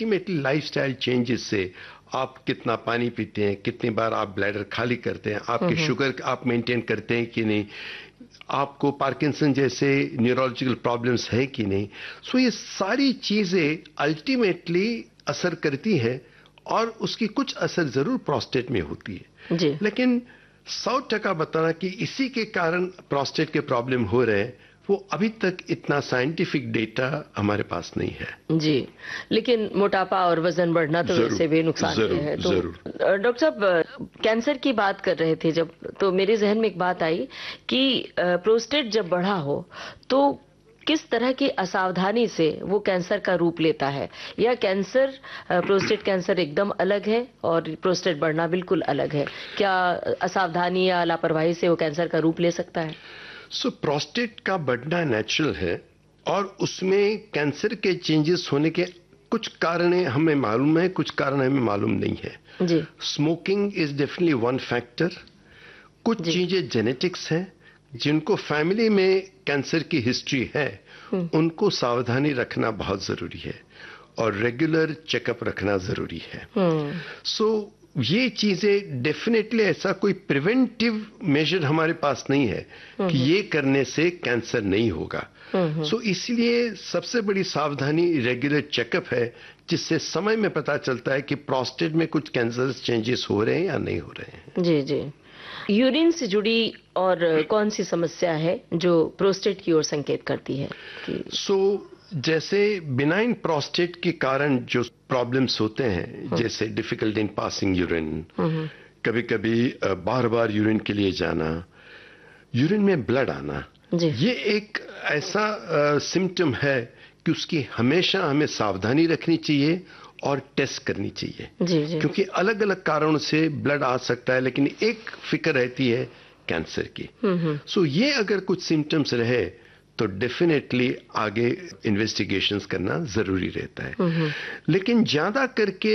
Ultimately lifestyle changes से आप कितना पानी पीते हैं, कितनी बार आप ब्लैडर खाली करते हैं, आपके शुगर आप मेंटेन करते हैं कि नहीं, आपको पार्किंसन जैसे न्यूरोलॉजिकल प्रॉब्लम्स है कि नहीं। सो ये सारी चीजें अल्टीमेटली असर करती हैं और उसकी कुछ असर जरूर प्रोस्टेट में होती है जी। लेकिन 100% बताना कि इसी के कारण प्रोस्टेट के प्रॉब्लम हो रहे हैं, वो अभी तक इतना साइंटिफिक डेटा हमारे पास नहीं है। जी, लेकिन मोटापा और वजन बढ़ना तो वैसे भी नुकसान है। तो डॉक्टर साहब, कैंसर की बात कर रहे थे जब, तो मेरे जहन में एक बात आई कि प्रोस्टेट जब बढ़ा हो तो किस तरह की असावधानी से वो कैंसर का रूप लेता है, या कैंसर, प्रोस्टेट कैंसर एकदम अलग है और प्रोस्टेट बढ़ना बिल्कुल अलग है? क्या असावधानी या लापरवाही से वो कैंसर का रूप ले सकता है? प्रोस्टेट का बढ़ना नेचुरल है और उसमें कैंसर के चेंजेस होने के कुछ कारण हमें मालूम है, कुछ कारण हमें मालूम नहीं है जी। Smoking is definitely one factor. कुछ चीजें जेनेटिक्स हैं, जिनको फैमिली में कैंसर की हिस्ट्री है उनको सावधानी रखना बहुत जरूरी है और रेगुलर चेकअप रखना जरूरी है। ये चीजें डेफिनेटली, ऐसा कोई प्रिवेंटिव मेजर हमारे पास नहीं है कि ये करने से कैंसर नहीं होगा। इसलिए सबसे बड़ी सावधानी रेगुलर चेकअप है, जिससे समय में पता चलता है कि प्रोस्टेट में कुछ कैंसर चेंजेस हो रहे हैं या नहीं हो रहे हैं। जी जी। यूरिन से जुड़ी और कौन सी समस्या है जो प्रोस्टेट की ओर संकेत करती है? जैसे बिनाइन प्रोस्टेट के कारण जो प्रॉब्लम्स होते हैं, जैसे डिफिकल्ट इन पासिंग यूरिन, कभी कभी बार बार यूरिन के लिए जाना, यूरिन में ब्लड आना, ये एक ऐसा सिम्टम है कि उसकी हमेशा हमें सावधानी रखनी चाहिए और टेस्ट करनी चाहिए। जी। क्योंकि अलग अलग कारणों से ब्लड आ सकता है, लेकिन एक फिक्र रहती है कैंसर की। ये अगर कुछ सिम्टम्स रहे तो डेफिनेटली आगे इन्वेस्टिगेशंस करना जरूरी रहता है। लेकिन ज्यादा करके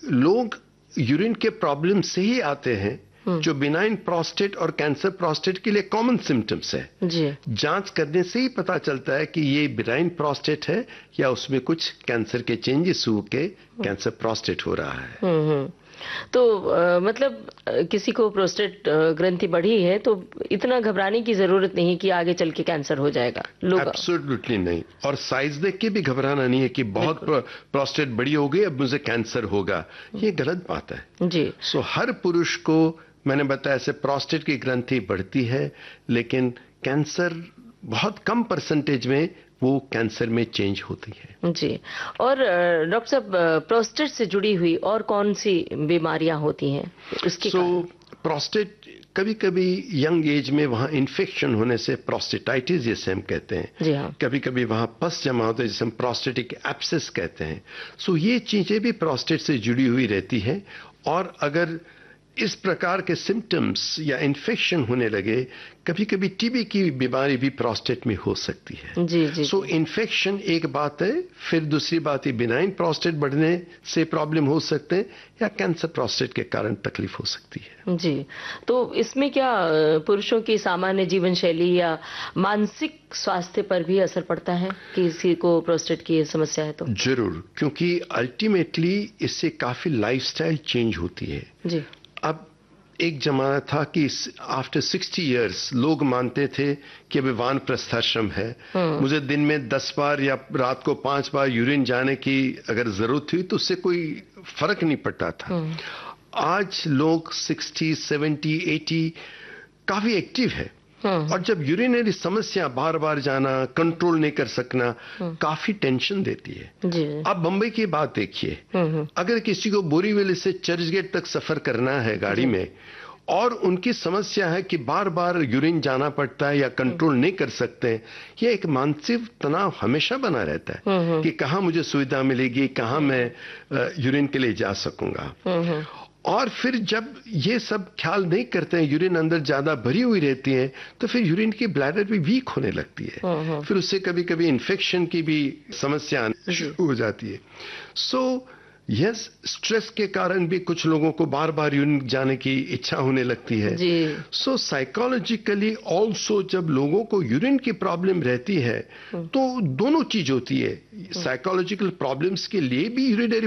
लोग यूरिन के प्रॉब्लम से ही आते हैं, जो बिनाइन प्रोस्टेट और कैंसर प्रोस्टेट के लिए कॉमन सिम्टम्स है। जांच करने से ही पता चलता है कि ये बिनाइन प्रोस्टेट है या उसमें कुछ कैंसर के चेंजेस होके कैंसर प्रोस्टेट हो रहा है। तो मतलब किसी को प्रोस्टेट ग्रंथि बढ़ी है तो इतना घबराने की जरूरत नहीं कि आगे चल के कैंसर हो जाएगा। एब्सोल्युटली नहीं, और साइज देख के भी घबराना नहीं है कि बहुत प्रोस्टेट बड़ी हो गई अब मुझे कैंसर होगा, ये गलत बात है जी। हर पुरुष को मैंने बताया ऐसे प्रोस्टेट की ग्रंथि बढ़ती है, लेकिन कैंसर बहुत कम परसेंटेज में वो कैंसर में चेंज होती है। जी। और डॉक्टर साहब, प्रोस्टेट से जुड़ी हुई और कौन सी बीमारियां होती हैं उसके? प्रोस्टेट कभी कभी यंग एज में वहां इन्फेक्शन होने से प्रोस्टेटाइटिस जैसे हम कहते हैं, जी हाँ। कभी कभी वहां पस जमा होता है जिसे हम प्रोस्टेटिक एब्सेस कहते हैं। ये चीजें भी प्रोस्टेट से जुड़ी हुई रहती है, और अगर इस प्रकार के सिम्टम्स या इन्फेक्शन होने लगे, कभी कभी टीबी की बीमारी भी प्रोस्टेट में हो सकती है। जी। इन्फेक्शन एक बात है, फिर दूसरी बात है बिनाइन प्रोस्टेट बढ़ने से प्रॉब्लम हो सकते हैं या कैंसर प्रोस्टेट के कारण तकलीफ हो सकती है। जी। तो इसमें क्या पुरुषों की सामान्य जीवन शैली या मानसिक स्वास्थ्य पर भी असर पड़ता है किसी को प्रोस्टेट की समस्या है तो? जरूर, क्योंकि अल्टीमेटली इससे काफी लाइफस्टाइल चेंज होती है। जी। अब एक जमाना था कि आफ्टर 60 इयर्स लोग मानते थे कि अभी वानप्रस्थाश्रम है, मुझे दिन में 10 बार या रात को 5 बार यूरिन जाने की अगर जरूरत हुई तो उससे कोई फर्क नहीं पड़ता था। आज लोग 60, 70, 80 काफी एक्टिव है, और जब यूरिनरी समस्या बार बार जाना, कंट्रोल नहीं कर सकना, काफी टेंशन देती है। अब बंबई की बात देखिए, अगर किसी को बोरीवली से चर्चगेट तक सफर करना है गाड़ी में, और उनकी समस्या है कि बार बार यूरिन जाना पड़ता है या कंट्रोल नहीं कर सकते, ये एक मानसिक तनाव हमेशा बना रहता है कि कहाँ मुझे सुविधा मिलेगी, कहाँ मैं यूरिन के लिए जा सकूंगा। और फिर जब ये सब ख्याल नहीं करते हैं, यूरिन अंदर ज्यादा भरी हुई रहती है, तो फिर यूरिन की ब्लैडर भी वीक होने लगती है, फिर उससे कभी कभी इन्फेक्शन की भी समस्या शुरू हो जाती है। यस, स्ट्रेस के कारण भी कुछ लोगों को बार बार यूरिन जाने की इच्छा होने लगती है। साइकोलॉजिकली ऑल्सो जब लोगों को यूरिन की प्रॉब्लम रहती है तो दोनों चीज होती है, साइकोलॉजिकल प्रॉब्लम्स के लिए भी यूरिनरी